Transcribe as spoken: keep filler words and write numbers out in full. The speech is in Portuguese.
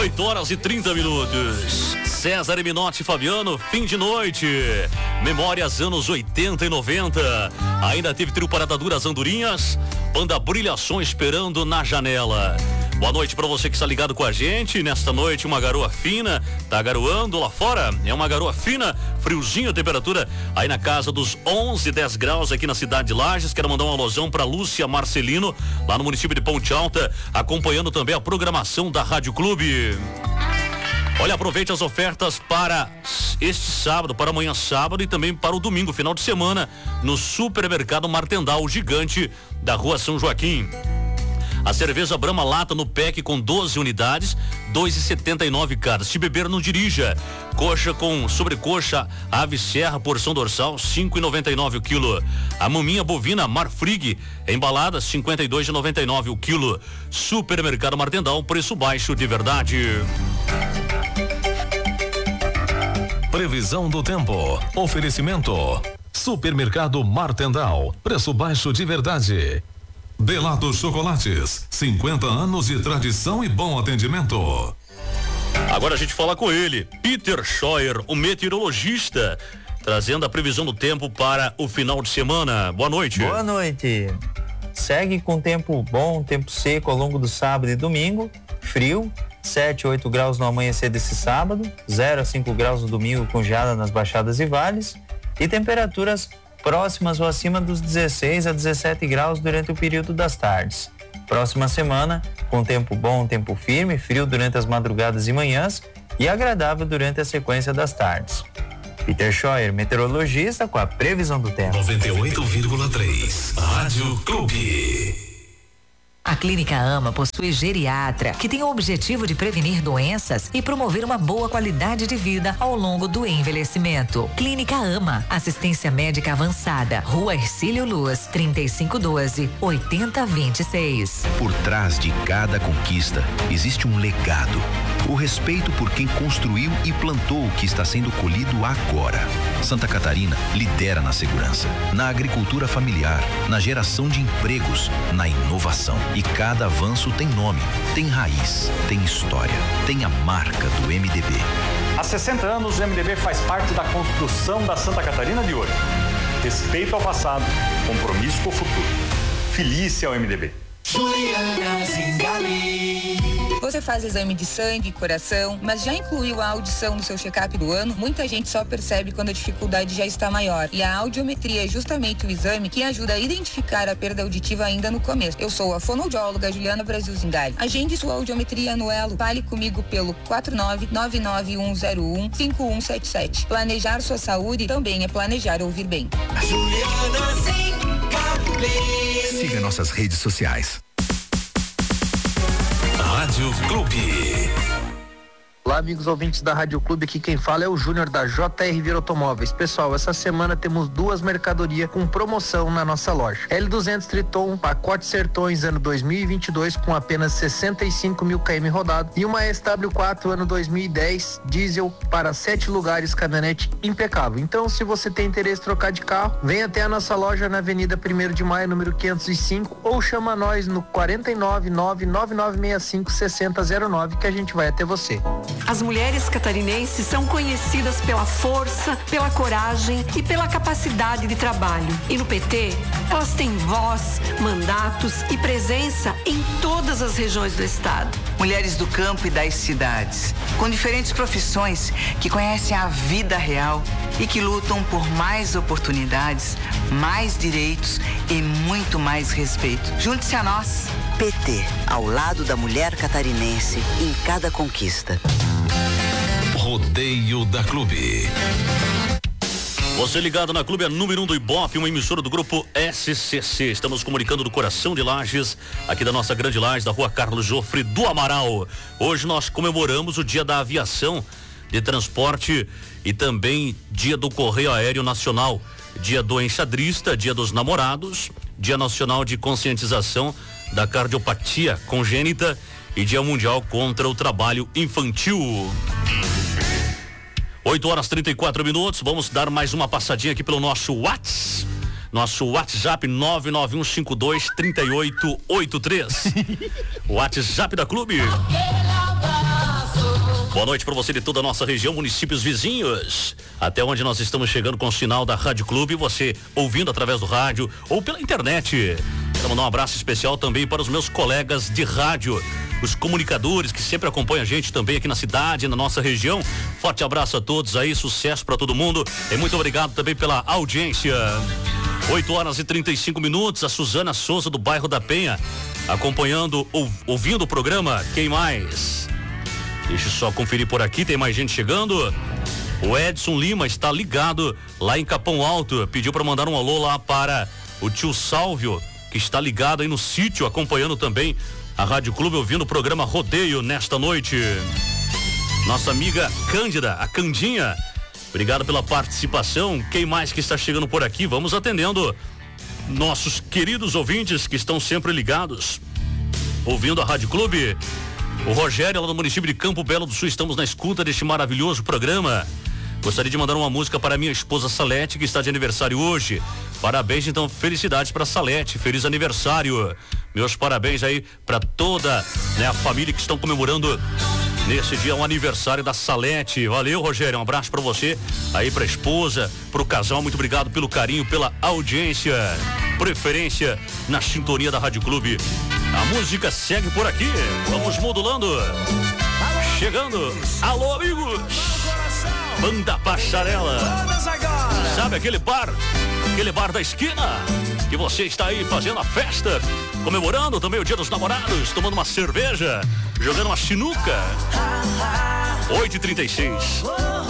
oito horas e trinta minutos. César e Minotti Fabiano, fim de noite. Memórias anos oitenta e noventa. Ainda teve trio Parada Dura, as Andorinhas. Banda Brilhação esperando na janela. Boa noite pra você que está ligado com a gente. Nesta noite, uma garoa fina. Tá garoando lá fora? É uma garoa fina, friozinho a temperatura aí na casa dos onze, dez graus aqui na cidade de Lages. Quero mandar um alusão pra Lúcia Marcelino, lá no município de Ponte Alta, acompanhando também a programação da Rádio Clube. Olha, aproveite as ofertas para este sábado, para amanhã sábado e também para o domingo, final de semana, no Supermercado Martendal, o gigante da Rua São Joaquim. A cerveja Brahma Lata no pack com doze unidades, dois reais e setenta e nove cada. Se beber, não dirija. Coxa com sobrecoxa ave serra, porção dorsal, cinco reais e noventa e nove o quilo. A maminha bovina Marfrig, embalada, cinquenta e dois reais e noventa e nove o quilo. Supermercado Martendal, preço baixo de verdade. Previsão do tempo. Oferecimento. Supermercado Martendal, preço baixo de verdade. Belado Chocolates, cinquenta anos de tradição e bom atendimento. Agora a gente fala com ele, Peter Scheuer, o meteorologista, trazendo a previsão do tempo para o final de semana. Boa noite. Boa noite. Segue com tempo bom, tempo seco ao longo do sábado e domingo, frio, sete, oito graus no amanhecer desse sábado, zero a cinco graus no domingo com geada nas baixadas e vales, e temperaturas próximas ou acima dos dezesseis a dezessete graus durante o período das tardes. Próxima semana, com tempo bom, tempo firme, frio durante as madrugadas e manhãs e agradável durante a sequência das tardes. Peter Scheuer, meteorologista, com a previsão do tempo. noventa e oito vírgula três Rádio Clube. A Clínica AMA possui geriatra, que tem o objetivo de prevenir doenças e promover uma boa qualidade de vida ao longo do envelhecimento. Clínica AMA, assistência médica avançada, Rua Hercílio Luz, trinta e cinco doze, oitenta vinte e seis. Por trás de cada conquista, existe um legado. O respeito por quem construiu e plantou o que está sendo colhido agora. Santa Catarina lidera na segurança, na agricultura familiar, na geração de empregos, na inovação. E cada avanço tem nome, tem raiz, tem história, tem a marca do M D B. Há sessenta anos, o M D B faz parte da construção da Santa Catarina de hoje. Respeito ao passado, compromisso com o futuro. Feliz é o M D B. Juliana Zingali. Você faz exame de sangue e coração, mas já incluiu a audição no seu check-up do ano? Muita gente só percebe quando a dificuldade já está maior. E a audiometria é justamente o exame que ajuda a identificar a perda auditiva ainda no começo. Eu sou a fonoaudióloga Juliana Brasil Zingali. Agende sua audiometria no Elo. Fale comigo pelo quatro nove nove nove um zero um cinco um sete sete. Planejar sua saúde também é planejar ouvir bem. Juliana Zingali. Siga nossas redes sociais. Rádio Clube. Olá, amigos ouvintes da Rádio Clube, aqui quem fala é o Júnior da J R Vira Automóveis. Pessoal, essa semana temos duas mercadorias com promoção na nossa loja. L duzentos Triton, pacote Sertões ano dois mil e vinte e dois com apenas sessenta e cinco mil quilômetros rodado e uma S W quatro ano dois mil e dez diesel para sete lugares, caminhonete impecável. Então, se você tem interesse em trocar de carro, vem até a nossa loja na Avenida primeiro de Maio, número quinhentos e cinco, ou chama nós no quarenta e nove, nove nove nove seis cinco, sessenta zero nove que a gente vai até você. As mulheres catarinenses são conhecidas pela força, pela coragem e pela capacidade de trabalho. E no P T, elas têm voz, mandatos e presença em todas as regiões do estado. Mulheres do campo e das cidades, com diferentes profissões que conhecem a vida real e que lutam por mais oportunidades, mais direitos e muito mais respeito. Junte-se a nós. P T, ao lado da mulher catarinense em cada conquista. Rodeio da Clube. Você ligado na Clube, é número um do Ibope, uma emissora do grupo S C C. Estamos comunicando do coração de Lages, aqui da nossa grande Lages, da Rua Carlos Jofre do Amaral. Hoje nós comemoramos o Dia da Aviação de Transporte e também Dia do Correio Aéreo Nacional, Dia do Enxadrista, Dia dos Namorados, Dia Nacional de Conscientização da Cardiopatia Congênita e Dia Mundial contra o Trabalho Infantil. oito horas e trinta e quatro minutos, vamos dar mais uma passadinha aqui pelo nosso WhatsApp. Nosso WhatsApp nove nove um cinco dois três oito oito três. WhatsApp da Clube. Boa noite para você de toda a nossa região, municípios vizinhos, até onde nós estamos chegando com o sinal da Rádio Clube, você ouvindo através do rádio ou pela internet. Quero mandar um abraço especial também para os meus colegas de rádio, os comunicadores que sempre acompanham a gente também aqui na cidade, na nossa região. Forte abraço a todos aí, sucesso para todo mundo e muito obrigado também pela audiência. oito horas e trinta e cinco minutos, a Suzana Souza do bairro da Penha, acompanhando, ou, ouvindo o programa. Quem mais? Deixa eu só conferir por aqui, tem mais gente chegando. O Edson Lima está ligado lá em Capão Alto, pediu para mandar um alô lá para o tio Sálvio, que está ligado aí no sítio, acompanhando também a Rádio Clube, ouvindo o programa Rodeio nesta noite. Nossa amiga Cândida, a Candinha, obrigado pela participação. Quem mais que está chegando por aqui? Vamos atendendo nossos queridos ouvintes que estão sempre ligados, ouvindo a Rádio Clube. O Rogério, lá do município de Campo Belo do Sul, estamos na escuta deste maravilhoso programa. Gostaria de mandar uma música para minha esposa Salete, que está de aniversário hoje. Parabéns, então, felicidades para Salete, feliz aniversário. Meus parabéns aí para toda, né, a família que estão comemorando nesse dia um aniversário da Salete. Valeu, Rogério, um abraço para você, aí para a esposa, para o casal, muito obrigado pelo carinho, pela audiência, preferência na sintonia da Rádio Clube. A música segue por aqui, vamos modulando. Chegando, alô amigos, Banda Passarela. Sabe aquele bar, aquele bar da esquina, que você está aí fazendo a festa, comemorando também o Dia dos Namorados, tomando uma cerveja, jogando uma sinuca. oito e trinta e seis.